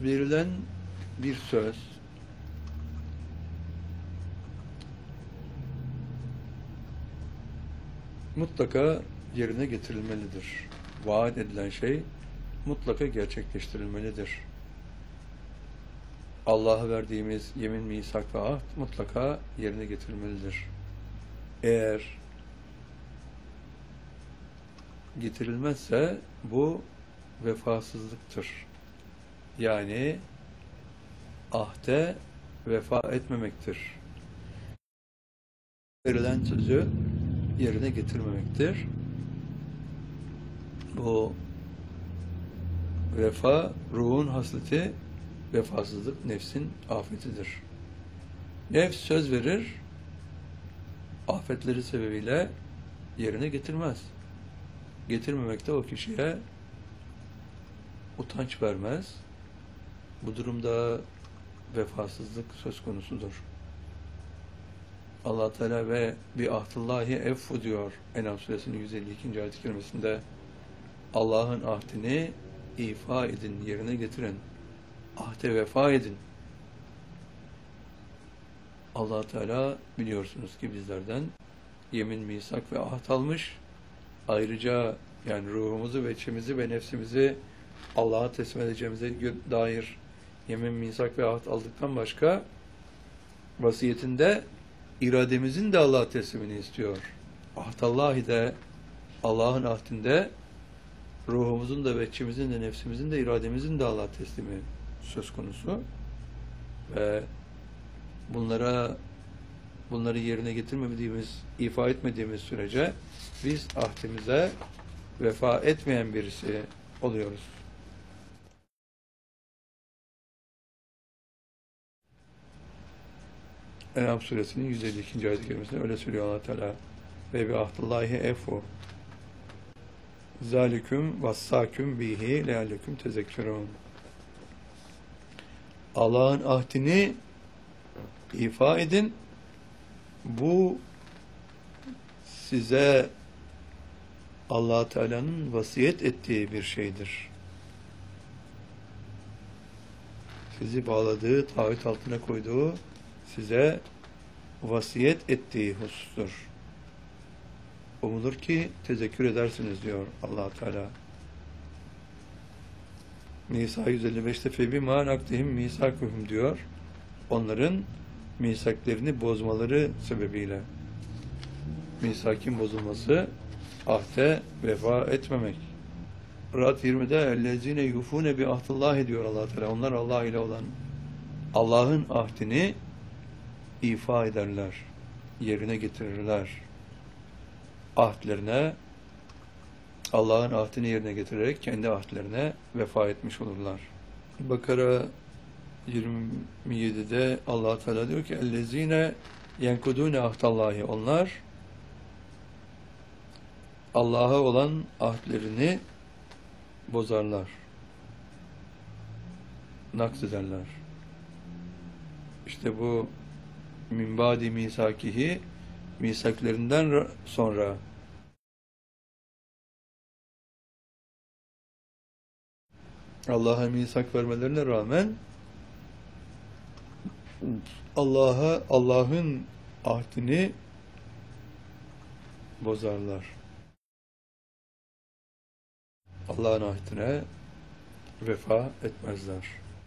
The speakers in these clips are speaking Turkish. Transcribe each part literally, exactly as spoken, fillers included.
verilen bir söz mutlaka yerine getirilmelidir. Vaat edilen şey mutlaka gerçekleştirilmelidir. Allah'a verdiğimiz yemin, misak ve ahd mutlaka yerine getirilmelidir. Eğer getirilmezse bu vefasızlıktır. Yani ahde vefa etmemektir. Verilen sözü yerine getirmemektir. Bu vefa, ruhun hasleti, vefasızlık nefsin afetidir. Nefs söz verir, afetleri sebebiyle yerine getirmez. Getirmemek de o kişiye utanç vermez. Bu durumda vefasızlık söz konusudur. Allah Teala ve bi ahdillahi effu diyor En'am suresinin yüz elli ikinci ayet-i kerimesinde. Allah'ın ahdini ifa edin, yerine getirin. Ahde vefa edin. Allah Teala biliyorsunuz ki bizlerden yemin, misak ve ahd almış. Ayrıca yani ruhumuzu ve içimizi ve nefsimizi Allah'a teslim edeceğimize dair yemin, misak ve ahd aldıktan başka vasiyetinde irademizin de Allah'a teslimini istiyor. Ahdallahi de Allah'ın ahdinde ruhumuzun da ve içimizin de nefsimizin de irademizin de Allah'a teslimi söz konusu. Ve bunlara bunları yerine getirmediğimiz, ifa etmediğimiz sürece biz ahdimize vefa etmeyen birisi oluyoruz. En'am suresinin yüz elli ikinci ayet-i kerimesinde öyle söylüyor Allah Teala. Ve bi ahdillahi efu zalikum vassaküm bihi leallekum tezekkerun. Allah'ın ahdini ifa edin. Bu size Allah Teala'nın vasiyet ettiği bir şeydir. Sizi bağladığı, taahhüt altına koyduğu, size vasiyet ettiği husustur. Umulur ki tezekkür edersiniz diyor Allah Teala. Nisa yüz elli beşte febima naktihim misakuhum diyor. Onların misaklerini bozmaları sebebiyle. Misakin bozulması ahde vefa etmemek. Ra'd yirmide ellezine yufune bi ahdillahi diyor Allah Teala. Onlar Allah ile olan Allah'ın ahdini ifa ederler, yerine getirirler. Ahdlerine, Allah'ın ahdini yerine getirerek kendi ahdlerine vefa etmiş olurlar. Bakara yirmi yedide Allah Teala diyor ki ellezine yenkudune ahdallahi, onlar Allah'a olan ahdlerini bozarlar, naks ederler. İşte bu min ba'di misakihi, misaklerinden sonra Allah'a misak vermelerine rağmen Allah'a Allah'ın ahdini bozarlar. Allah'ın ahdine vefa etmezler.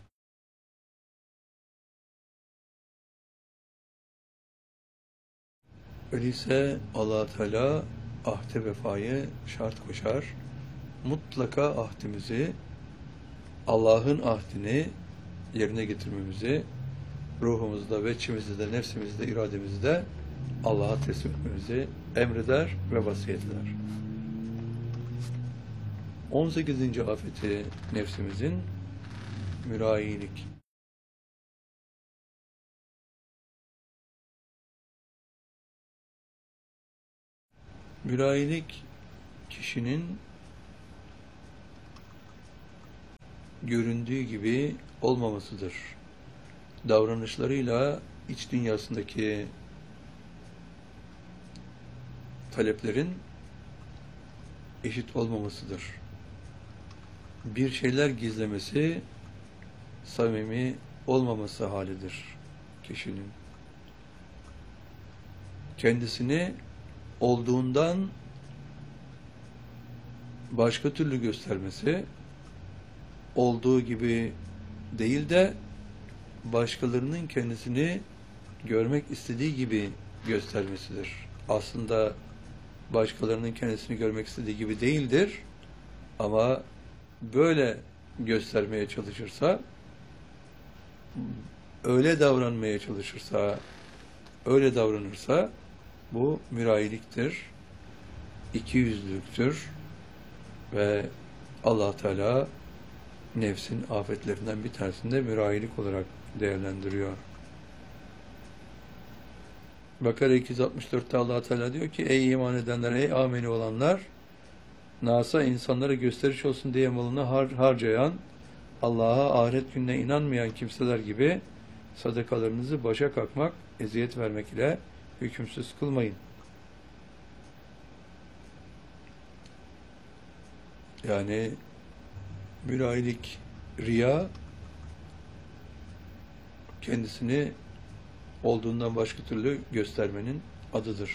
Öyleyse Allah Teala ahde vefayı şart koşar. Mutlaka ahdimizi, Allah'ın ahdini yerine getirmemizi, ruhumuzda ve içimizde de, nefsimizde, irademizde Allah'a teslim etmemizi emreder ve vasiyet eder. on sekizinci afeti nefsimizin mürayilik. Mürayilik kişinin göründüğü gibi olmamasıdır. Davranışlarıyla iç dünyasındaki taleplerin eşit olmamasıdır. Bir şeyler gizlemesi, samimi olmaması halidir kişinin. Kendisini olduğundan başka türlü göstermesi, olduğu gibi değil de başkalarının kendisini görmek istediği gibi göstermesidir. Aslında başkalarının kendisini görmek istediği gibi değildir ama böyle göstermeye çalışırsa, öyle davranmaya çalışırsa, öyle davranırsa bu mürayiliktir, ikiyüzlülüktür ve Allah Teala nefsin afetlerinden bir tanesinde mürayilik olarak değerlendiriyor. Bakara iki yüz altmış dörtte Allah Teala diyor ki: ey iman edenler, ey ameni olanlar, nasa insanlara gösteriş olsun diye malını har harcayan, Allah'a, ahiret gününe inanmayan kimseler gibi sadakalarınızı başa kalkmak, eziyet vermek ile hükümsüz kılmayın. Yani mürayilik, riya, kendisini olduğundan başka türlü göstermenin adıdır.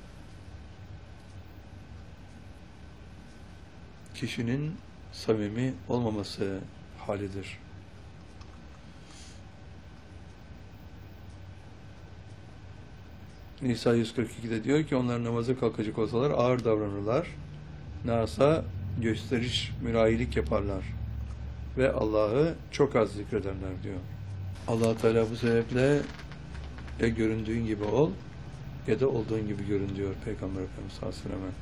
Kişinin samimi olmaması halidir. Nisa yüz kırk iki'de diyor ki: onlar namaza kalkacak olsalar ağır davranırlar. Nasa gösteriş, mürayilik yaparlar ve Allah'ı çok az zikrederler diyor. Allah Teala bu sebeple ya göründüğün gibi ol ya da olduğun gibi görün diyor Peygamber Efendimiz sallallahu aleyhi ve sellem.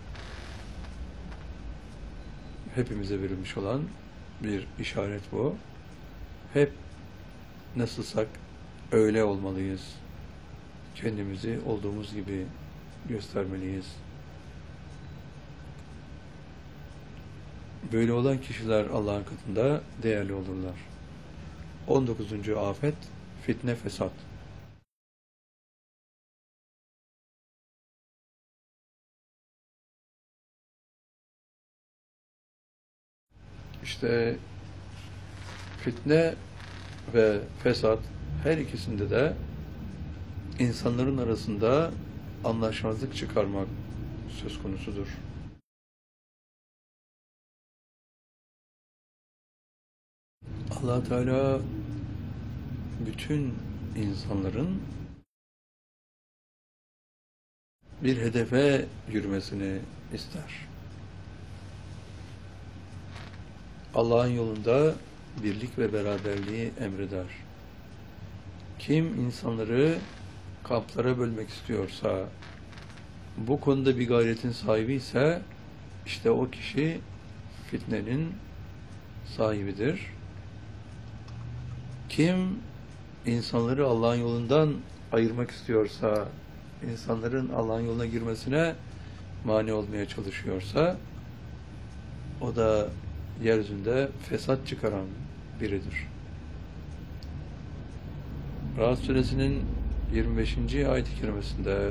Hepimize verilmiş olan bir işaret bu. Hep nasılsak öyle olmalıyız. Kendimizi olduğumuz gibi göstermeliyiz. Böyle olan kişiler Allah'ın katında değerli olurlar. on dokuzuncu afet, fitne, fesat. İşte fitne ve fesat her ikisinde de insanların arasında anlaşmazlık çıkarmak söz konusudur. Allah Teala bütün insanların bir hedefe yürümesini ister. Allah'ın yolunda birlik ve beraberliği emreder. Kim insanları kamplara bölmek istiyorsa, bu konuda bir gayretin sahibi ise, işte o kişi fitnenin sahibidir. Kim insanları Allah'ın yolundan ayırmak istiyorsa, insanların Allah'ın yoluna girmesine mani olmaya çalışıyorsa, o da yeryüzünde fesat çıkaran biridir. Rahat Suresinin yirmi beşinci ayet-i kerimesinde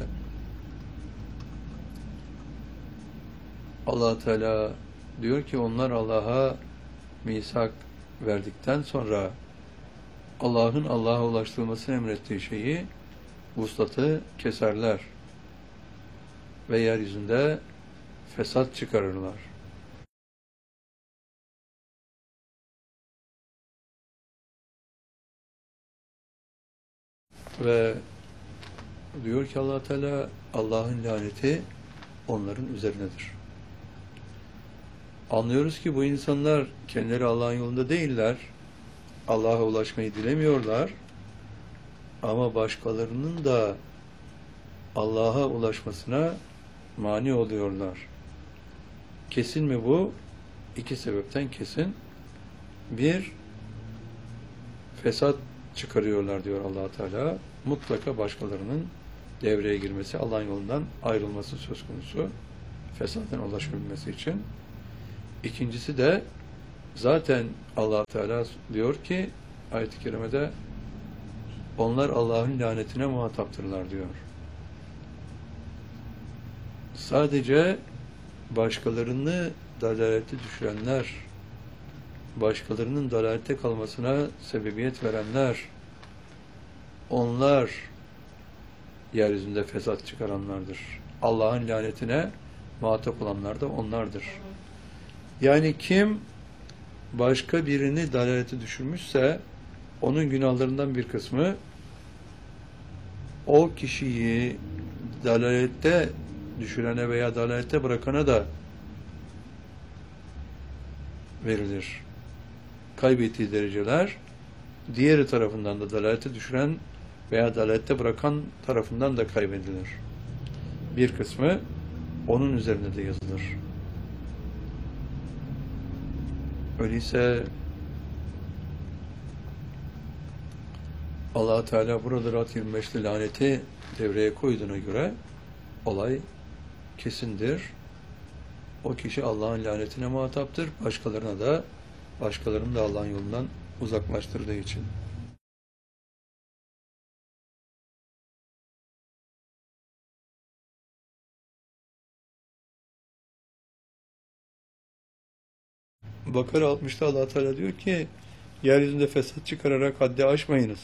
Allah Teala diyor ki: onlar Allah'a misak verdikten sonra Allah'ın Allah'a ulaştırılmasını emrettiği şeyi, vuslatı keserler ve yeryüzünde fesat çıkarırlar. Ve diyor ki Allah Teala, Allah'ın laneti onların üzerinedir. Anlıyoruz ki bu insanlar kendileri Allah'ın yolunda değiller, Allah'a ulaşmayı dilemiyorlar ama başkalarının da Allah'a ulaşmasına mani oluyorlar. Kesin mi bu? İki sebepten kesin. Bir, fesat çıkarıyorlar diyor Allah Teala. Mutlaka başkalarının devreye girmesi, Allah'ın yolundan ayrılması söz konusu. Fesatın ulaşabilmesi için. İkincisi de zaten Allah Teala diyor ki ayet-i kerimede, onlar Allah'ın lanetine muhataptırlar diyor. Sadece başkalarını dalalete düşürenler başkalarının dalalette kalmasına sebebiyet verenler, onlar yeryüzünde fesat çıkaranlardır. Allah'ın lanetine muhatap olanlar da onlardır. Yani kim başka birini dalalete düşürmüşse onun günahlarından bir kısmı o kişiyi dalalette düşürene veya dalalette bırakana da verilir. Kaybettiği dereceler diğeri tarafından da dalalete düşüren veya dalalette bırakan tarafından da kaybedilir. Bir kısmı onun üzerine de yazılır. Öyleyse Allah Teala burada Rad yirmi beşte laneti devreye koyduğuna göre olay kesindir. O kişi Allah'ın lanetine muhataptır. Başkalarına da başkalarını da Allah'ın yolundan uzaklaştırdığı için. Bakara altmışta Allah Teala diyor ki yeryüzünde fesat çıkararak haddi aşmayınız.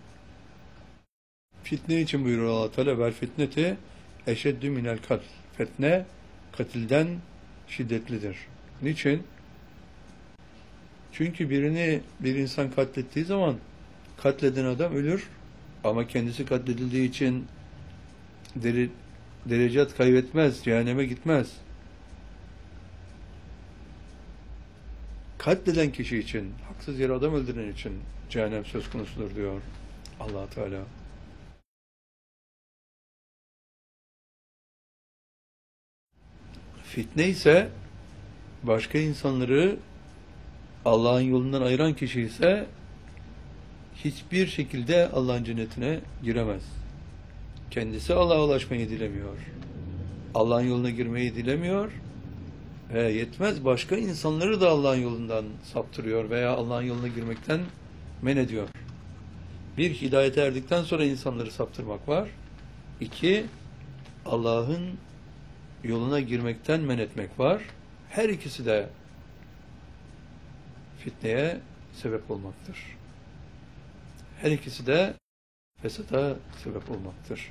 Fitne için buyuruyor Allah Teala vel fitneti eşeddü minel katl. Fitne katilden şiddetlidir. Niçin? Çünkü birini bir insan katlettiği zaman katleden adam ölür ama kendisi katledildiği için dere, derecat kaybetmez, cehenneme gitmez. Katleden kişi için, haksız yere adam öldüren için cehennem söz konusudur diyor Allah Teala. Fitne ise başka insanları Allah'ın yolundan ayıran kişi ise hiçbir şekilde Allah'ın cennetine giremez. Kendisi Allah'a ulaşmayı dilemiyor. Allah'ın yoluna girmeyi dilemiyor. Ve yetmez başka insanları da Allah'ın yolundan saptırıyor veya Allah'ın yoluna girmekten men ediyor. Bir, hidayete erdikten sonra insanları saptırmak var. İki, Allah'ın yoluna girmekten men etmek var. Her ikisi de fitneye sebep olmaktır. Her ikisi de fesata sebep olmaktır.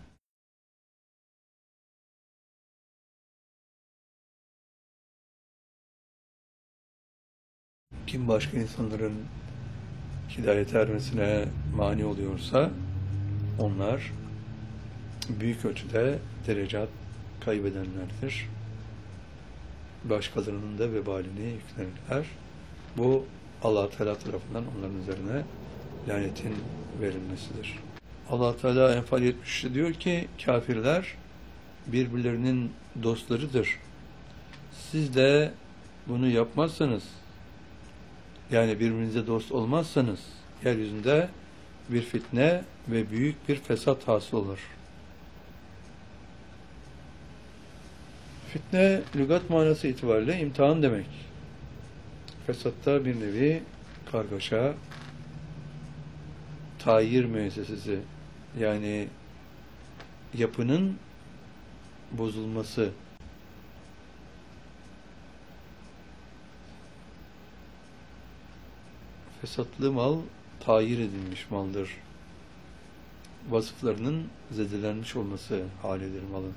Kim başka insanların hidayete ermesine mani oluyorsa onlar büyük ölçüde derecat kaybedenlerdir. Başkalarının da vebalini yüklenirler. Bu Allah Teala tarafından onların üzerine lanetin verilmesidir. Allah Teala Enfal yetmiş üçte diyor ki kafirler birbirlerinin dostlarıdır. Siz de bunu yapmazsanız, yani birbirinize dost olmazsanız yeryüzünde bir fitne ve büyük bir fesat hasıl olur. Fitne lügat manası itibariyle imtihan demek. Fesatta bir nevi kargaşa, tayir müessesesi, yani yapının bozulması. Fesatlı mal tayir edilmiş maldır. Vasıflarının zedelenmiş olması halidir malın.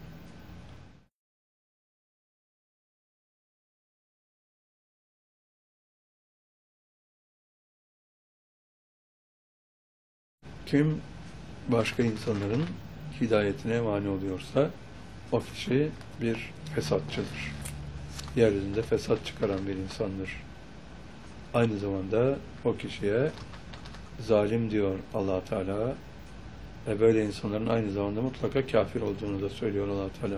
Kim başka insanların hidayetine mani oluyorsa o kişi bir fesatçıdır. Yeryüzünde fesat çıkaran bir insandır. Aynı zamanda o kişiye zalim diyor Allah Teala ve böyle insanların aynı zamanda mutlaka kafir olduğunu da söylüyor Allah Teala.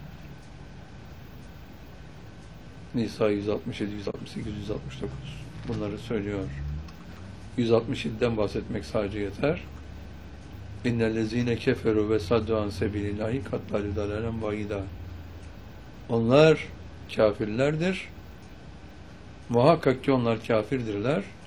Nisa yüz altmış yedi, yüz altmış sekiz, yüz altmış dokuz bunları söylüyor. yüz altmış yediden bahsetmek sadece yeter. İnnellezîne keferu ve saddu an sebilillahi katlalü dalalen bayida. Onlar kafirlerdir. Muhakkak ki onlar kafirdirler.